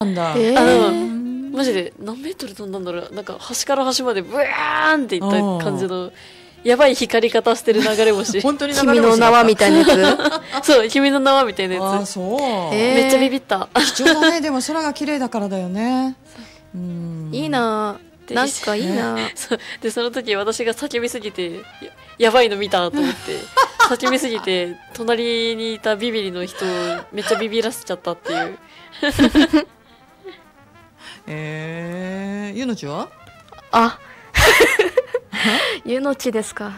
なんだ。 マジで何メートル飛んだんだろう。なんか端から端までブワーンっていった感じのやばい光り方してる流れ星。 本当に流れ星。 君の名はみたいなやつ。そう、君の名はみたいなやつ。 そう。 めっちゃビビった。 貴重だね。でも空が綺麗だからだよね。 いいな。なんかいいな。 でその時私が叫びすぎて やばいの見たと思って叫びすぎて隣にいたビビリの人をめっちゃビビらせちゃったっていう。 ゆのちは？ あゆのちですか。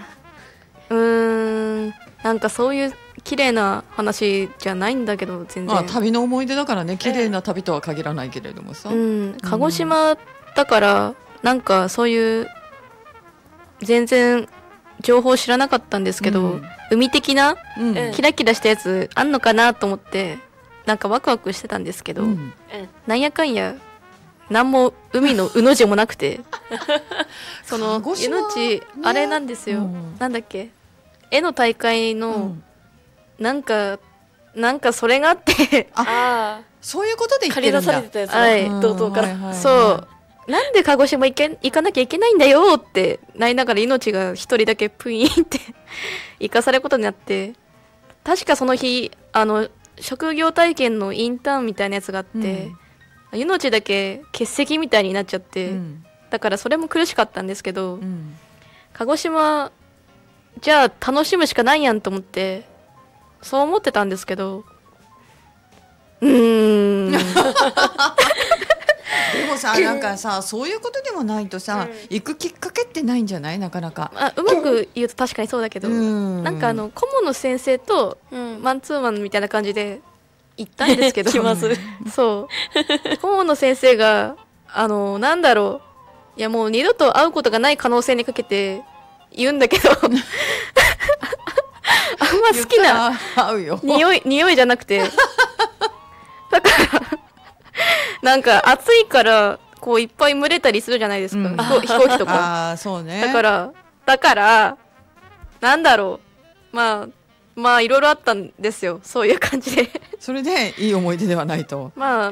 なんかそういう綺麗な話じゃないんだけど、全然。 旅の思い出だからね、綺麗な旅とは限らないけれどもさ。 鹿児島だから、なんかそういう全然情報知らなかったんですけど、海的な、キラキラしたやつあんのかなと思ってなんかワクワクしてたんですけど、なんやかんやなんも海のうの字もなくてそのゆのち、あれなんですよ、なんだっけ、絵の大会の、なんかそれがあってそういうことで言ってるんだ。 借り出されてたやつだ、はい、道東から、 そうなんで鹿児島行かなきゃいけないんだよってなりながら、命が一人だけプイーンって行かされることになって、確かその日職業体験のインターンみたいなやつがあって、命だけ欠席みたいになっちゃって、だからそれも苦しかったんですけど、鹿児島じゃあ楽しむしかないやんと思ってそう思ってたんですけど、 でもさ、なんかさ、そういうことでもないとさ、行くきっかけってないんじゃない？なかなか。 うまく言うと確かにそうだけど、なんか顧問の先生とマンツーマンみたいな感じで行ったんですけど、そう顧問の先生がなんだろう、いやもう二度と会うことがない可能性にかけて言うんだけどあんま好きな匂いじゃなくてだからなんか暑いからこういっぱい蒸れたりするじゃないですか、飛行機とか。 そうね。 だからなんだろう、まあいろいろあったんですよ、そういう感じでそれでいい思い出ではないと。 まあ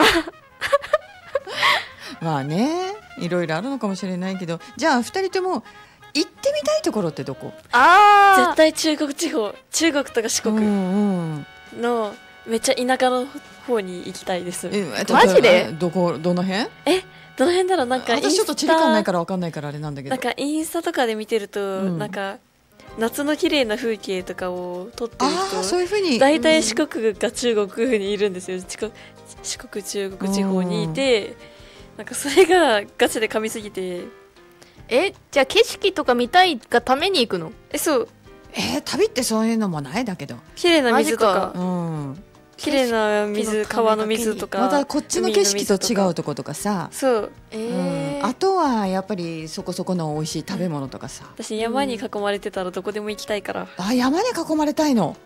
まあね、いろいろあるのかもしれないけど、じゃあ2人とも行ってみたいところってどこ？ 絶対中国地方、中国とか四国のめっちゃ田舎の方に行きたいです。 マジで？ どの辺？ どの辺だろう。なんか私ちょっと地理感ないから分かんないからあれなんだけど、 なんかインスタとかで見てると、なんか夏の綺麗な風景とかを撮ってる人、 そういう風に大体四国が中国にいるんですよ。四国中国地方にいて、なんかそれがガチで噛みすぎて、 じゃあ景色とか見たいがために行くの？ そう。 旅ってそういうのもないだけど、 綺麗な水とか、綺麗な水、川の水とか、 またこっちの景色と違うとことかさ、 そう、 あとはやっぱりそこそこの美味しい食べ物とかさ。 私山に囲まれてたらどこでも行きたいから。 山に囲まれたいの？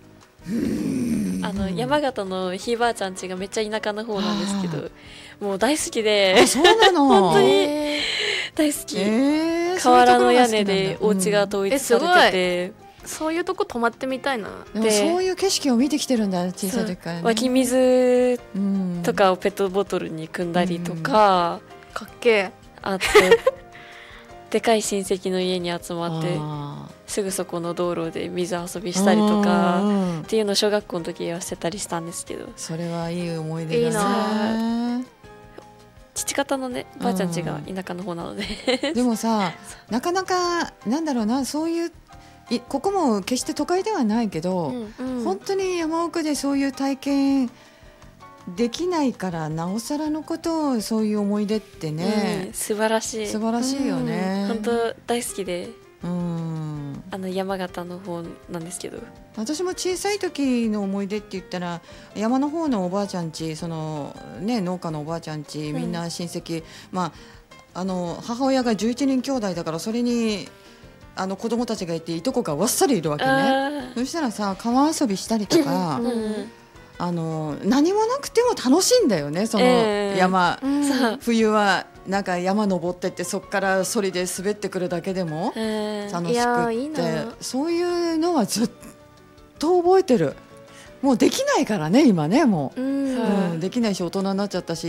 山形のひいばあちゃん家がめっちゃ田舎の方なんですけど、もう大好きで。 そうなの？ 本当に大好き。瓦の屋根でお家が統一されてて、 そういうとこ泊まってみたいな。 でもそういう景色を見てきてるんだ、小さい時からね。 湧き水とかをペットボトルに汲んだりとか、 かっけえ。 あとでかい親戚の家に集まってすぐそこの道路で水遊びしたりとかっていうのを小学校の時はしてたりしたんですけど、 それはいい思い出だね。 父方のね、ばあちゃん家が田舎の方なのででもさ、なかなかなんだろうな、そういうここも決して都会ではないけど、本当に山奥でそういう体験できないから、なおさらのことをそういう思い出ってね、 素晴らしいよね。本当大好きで、山形の方なんですけど、 私も小さい時の思い出って言ったら、山の方のおばあちゃん家、農家のおばあちゃん家、みんな親戚、母親が11人兄弟だから、それに子供たちがいて、いとこがわっさりいるわけね。そしたらさ、川遊びしたりとか何もなくても楽しいんだよね、その山、冬はなんか山登ってって、そこからソリで滑ってくるだけでも楽しくって、そういうのはずっと覚えてる。 もうできないからね今ねもう、 うんできないし大人になっちゃったし